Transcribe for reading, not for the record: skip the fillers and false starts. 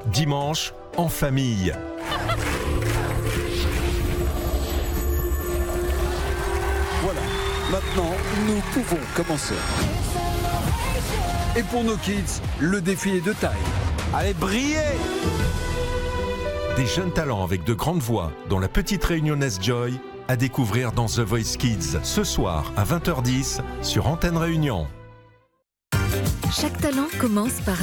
dimanche, en famille. Voilà, maintenant, nous pouvons commencer. Et pour nos kids, le défi est de taille. Allez, briller! Des jeunes talents avec de grandes voix, dont la petite réunionnaise Joy, à découvrir dans The Voice Kids, ce soir à 20h10 sur Antenne Réunion. Chaque talent commence par